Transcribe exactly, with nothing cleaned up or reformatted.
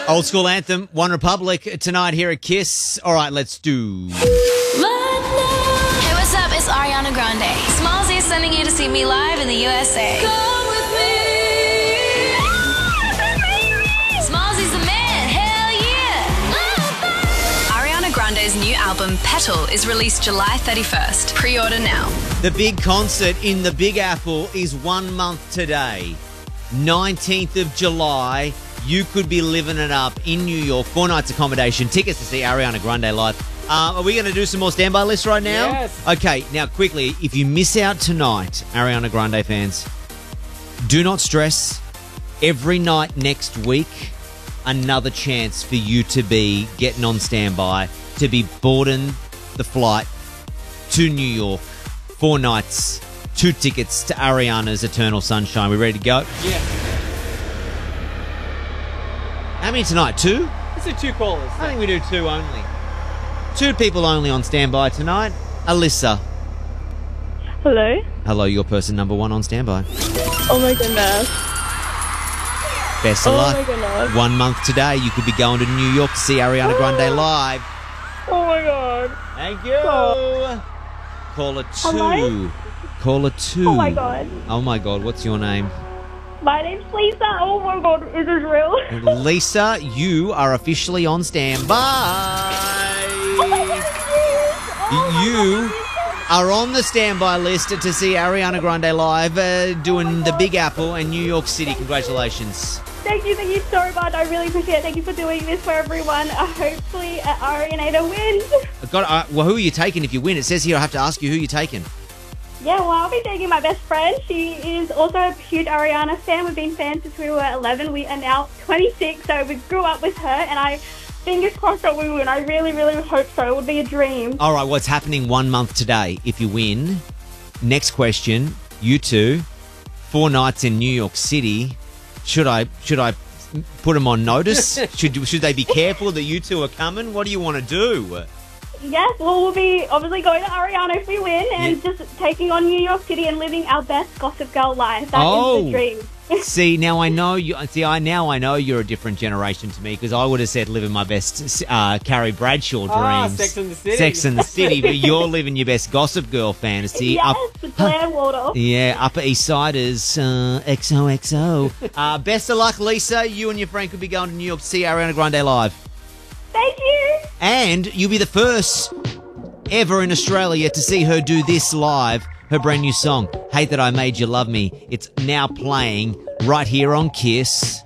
Old school anthem, One Republic, tonight here at Kiss. All right, let's do... Hey, what's up? It's Ariana Grande. Smallzy is sending you to see me live in the U S A. Come with me. Smallzy's the man. Hell yeah. Ariana Grande's new album, Petal, is released July thirty-first. Pre-order now. The big concert in the Big Apple is one month today, nineteenth of July. You could be living it up in New York. Four nights accommodation, tickets to see Ariana Grande live. Uh, are we going to do some more standby lists right now? Yes. Okay, now quickly, if you miss out tonight, Ariana Grande fans, do not stress. Every night next week, another chance for you to be getting on standby, to be boarding the flight to New York. Four nights, two tickets to Ariana's Eternal Sunshine. We ready to go? Yeah. How many tonight? Two? Let's do two callers. I think we do two only. Two people only on standby tonight. Alyssa. Hello. Hello, you're person number one on standby. Oh my goodness. Best of Oh luck. my goodness. One month today, you could be going to New York to see Ariana Grande live. Oh my god. Thank you. Oh. Caller two. Hello? Caller two. Oh my god. Oh my god, what's your name? My name's Lisa. Oh my god, is this real? Lisa, you are officially on standby. Oh my god, yes. Oh You my god. are on the standby list to see Ariana Grande live uh, doing Oh my the God. Big Apple in New York City. Congratulations. Thank you, thank you so much. I really appreciate it. Thank you for doing this for everyone. Uh, hopefully, uh, Ariana wins. I've got, uh, well, who are you taking if you win? It says here I have to ask you who you're taking. Yeah, well, I'll be taking my best friend. She is also a huge Ariana fan. We've been fans since we were eleven. We are now twenty-six, so we grew up with her, and I, fingers crossed that we win. I really, really hope so. It would be a dream. All right, what's happening one month today? If you win, next question, you two, four nights in New York City. Should I should I put them on notice? should should they be careful that you two are coming? What do you want to do? Yes, well, we'll be obviously going to Ariana if we win, and Yeah. just taking on New York City and living our best Gossip Girl life. That is Oh. the dream. See, now I know you. See, I now I know you're a different generation to me because I would have said living my best uh, Carrie Bradshaw dreams. Ah, Sex and the City. Sex and the City, but you're living your best Gossip Girl fantasy. yes, Up, with Blair Waldorf. yeah, Upper East Siders, uh, X O X O. Uh, best of luck, Lisa. You and your friend could be going to New York to see Ariana Grande live. Thank you. And you'll be the first ever in Australia to see her do this live, her brand new song, Hate That I Made You Love Me. It's now playing right here on Kiss.